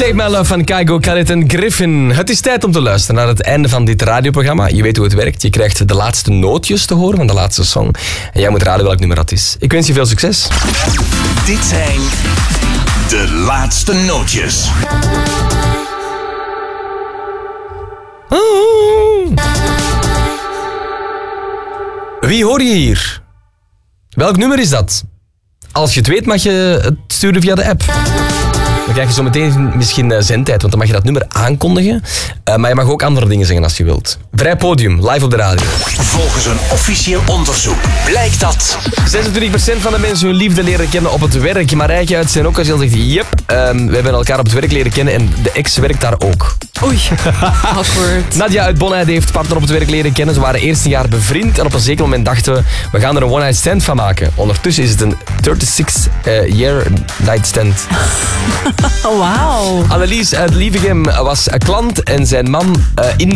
Save My Love van Kygo, Khaled en Griffin. Het is tijd om te luisteren naar het einde van dit radioprogramma. Je weet hoe het werkt. Je krijgt de laatste nootjes te horen van de laatste song. En jij moet raden welk nummer dat is. Ik wens je veel succes. Dit zijn de laatste nootjes. Wie hoor je hier? Welk nummer is dat? Als je het weet mag je het sturen via de app. Dan krijg je zo meteen misschien zendtijd, want dan mag je dat nummer aankondigen. Maar je mag ook andere dingen zeggen als je wilt. Vrij podium, live op de radio. Volgens een officieel onderzoek blijkt dat 26% van de mensen hun liefde leren kennen op het werk. Marijke uit zijn ook als je zegt, yep, we hebben elkaar op het werk leren kennen en de ex werkt daar ook. Oei, awkward. Nadia uit Bonheide heeft partner op het werk leren kennen. Ze waren eerst een jaar bevriend en op een zeker moment dachten we gaan er een one-night stand van maken. Ondertussen is het een 36-year night stand. Oh, wauw. Annelies uit Lievegem was klant en zijn man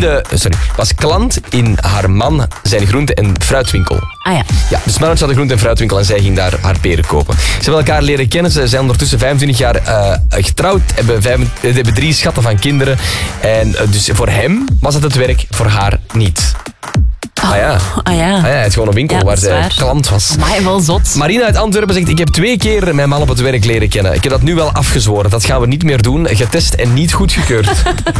was klant in haar man zijn groente- en fruitwinkel. Ah ja. Ja, dus mannetje had een groente- en fruitwinkel en zij ging daar haar peren kopen. Ze hebben elkaar leren kennen. Ze zijn ondertussen 25 jaar getrouwd, hebben 3 schatten van kinderen. En dus voor hem was het werk, voor haar niet. Ah ja. Het is gewoon een winkel waar zij klant was. Maar wel zot. Marina uit Antwerpen zegt, ik heb 2 keer mijn man op het werk leren kennen. Ik heb dat nu wel afgezworen. Dat gaan we niet meer doen. Getest en niet goedgekeurd.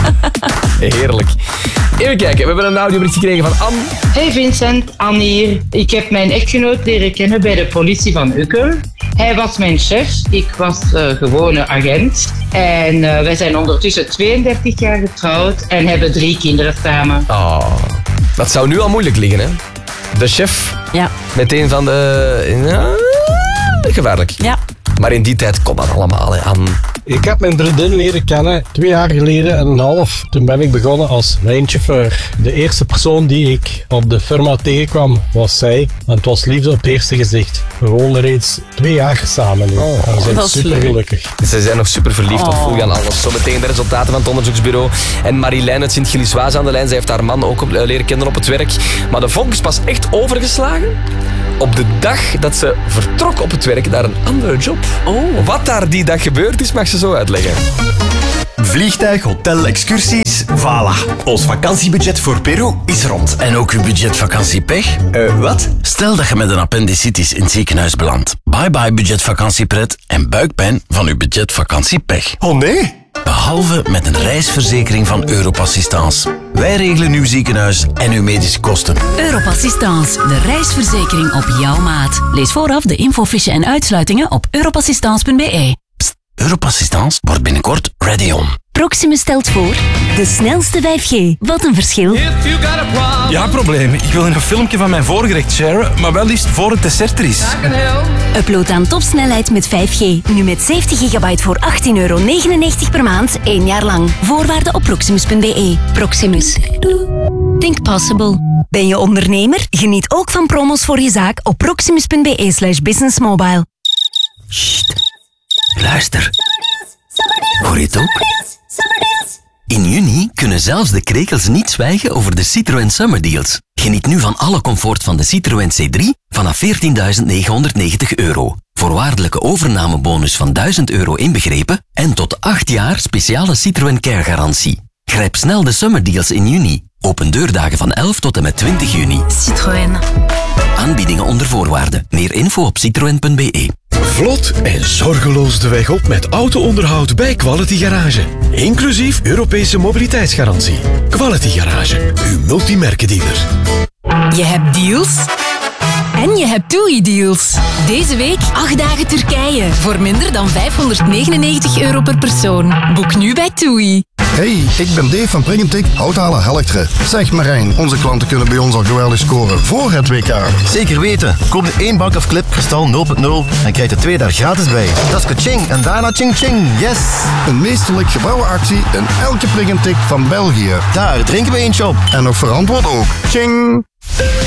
Heerlijk. Even kijken, we hebben een audiobericht gekregen van Anne. Hey Vincent, Anne hier. Ik heb mijn echtgenoot leren kennen bij de politie van Ukkel. Hij was mijn chef, ik was gewone agent. En wij zijn ondertussen 32 jaar getrouwd en hebben 3 kinderen samen. Oh, dat zou nu al moeilijk liggen, hè? De chef, met een van de... gevaarlijk. Ja. Maar in die tijd kon dat allemaal, hè, Anne. Ik heb mijn vriendin leren kennen 2 jaar geleden en een half. Toen ben ik begonnen als lijnchauffeur. De eerste persoon die ik op de firma tegenkwam was zij. En het was liefde op het eerste gezicht. We wonen reeds 2 jaar samen nu. En we zijn super gelukkig. Ze zijn nog super verliefd, dat voel je aan alles. Zometeen de resultaten van het onderzoeksbureau. En Marilijn uit Sint-Gilles-Waas aan de lijn. Zij heeft haar man ook leren kennen op het werk. Maar de vonk is pas echt overgeslagen op de dag dat ze vertrok op het werk naar een andere job. Oh. Wat daar die dag gebeurd is, mag ze zo uitleggen. vliegtuig, hotel, excursies. Voilà. Ons vakantiebudget voor Peru is rond. En ook uw budgetvakantiepech? Wat? Stel dat je met een appendicitis in het ziekenhuis belandt. Bye bye budgetvakantiepret en buikpijn van uw budgetvakantiepech. Oh nee? Behalve met een reisverzekering van Europassistance. Wij regelen uw ziekenhuis en uw medische kosten. Europassistance, de reisverzekering op jouw maat. Lees vooraf de infofiche en uitsluitingen op europassistance.be. Europassistance wordt binnenkort ready on. Proximus stelt voor de snelste 5G. Wat een verschil. Ja, probleem. Ik wil een filmpje van mijn voorgerecht sharen, maar wel liefst voor het dessert er is. Upload aan topsnelheid met 5G. Nu met 70 gigabyte voor €18,99 per maand, 1 jaar lang. Voorwaarden op proximus.be. Proximus. Think possible. Ben je ondernemer? Geniet ook van promos voor je zaak op proximus.be/businessmobile. Sst. Luister. Hoor je het ook? In juni kunnen zelfs de krekels niet zwijgen over de Citroën Summer Deals. Geniet nu van alle comfort van de Citroën C3 vanaf €14.990. Voorwaardelijke overnamebonus van €1.000 inbegrepen en tot 8 jaar speciale Citroën Care garantie. Grijp snel de Summer Deals in juni. Open deurdagen van 11 tot en met 20 juni. Citroën. Aanbiedingen onder voorwaarden. Meer info op citroen.be. Vlot en zorgeloos de weg op met auto-onderhoud bij Quality Garage. Inclusief Europese mobiliteitsgarantie. Quality Garage, uw multimerkendealer. Je hebt deals en je hebt TUI-deals. Deze week 8 dagen Turkije voor minder dan €599 per persoon. Boek nu bij TUI. Hey, ik ben Dave van Pringentik, Houthalen Helchteren. Zeg Marijn, onze klanten kunnen bij ons al geweldig scoren voor het WK. Zeker weten. Koop nu 1 bak of clip kristal 0.0 en krijg er 2 daar gratis bij. Dat is ka-ching en daarna ching-ching. Yes! Een meesterlijk gebouwen actie in elke Pringentik van België. Daar drinken we eentje op. En nog verantwoord ook. Ching!